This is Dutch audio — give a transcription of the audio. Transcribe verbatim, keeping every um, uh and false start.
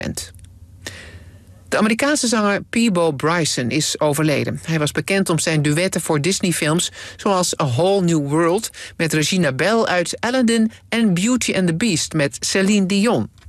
De Amerikaanse zanger Peabo Bryson is overleden. Hij was bekend om zijn duetten voor Disney-films zoals A Whole New World met Regina Bell uit Aladdin en Beauty and the Beast met Celine Dion.